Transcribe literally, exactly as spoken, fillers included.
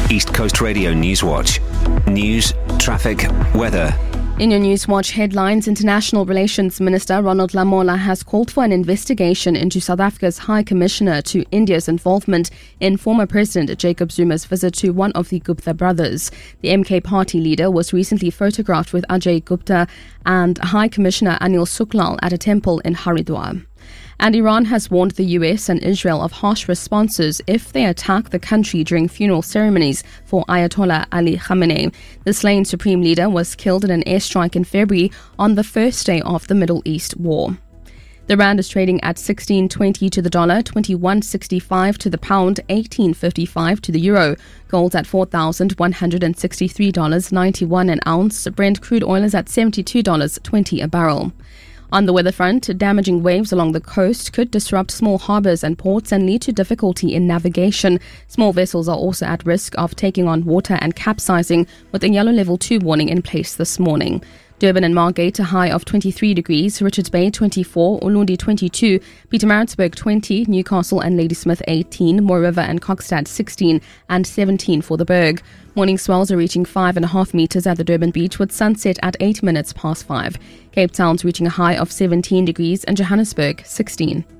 East Coast Radio Newswatch. News, traffic, weather. In your Newswatch headlines, International Relations Minister Ronald Lamola has called for an investigation into South Africa's High Commissioner to India's involvement in former President Jacob Zuma's visit to one of the Gupta brothers. The M K party leader was recently photographed with Ajay Gupta and High Commissioner Anil Suklal at a temple in Haridwar. And Iran has warned the U S and Israel of harsh responses if they attack the country during funeral ceremonies for Ayatollah Ali Khamenei. The slain supreme leader was killed in an airstrike in February on the first day of the Middle East war. The rand is trading at sixteen twenty to the dollar, twenty-one sixty-five to the pound, eighteen fifty-five to the euro. Gold's at four thousand one hundred sixty-three dollars ninety-one an ounce. Brent crude oil is at seventy-two dollars twenty a barrel. On the weather front, damaging waves along the coast could disrupt small harbours and ports and lead to difficulty in navigation. Small vessels are also at risk of taking on water and capsizing, with a yellow level two warning in place this morning. Durban and Margate a high of twenty-three degrees, Richards Bay twenty-four, Ulundi twenty-two, Pietermaritzburg twenty, Newcastle and Ladysmith eighteen, Moore River and Kokstad sixteen and seventeen for the Berg. Morning swells are reaching five and a half metres at the Durban beach with sunset at eight minutes past five. Cape Town's reaching a high of seventeen degrees and Johannesburg sixteen.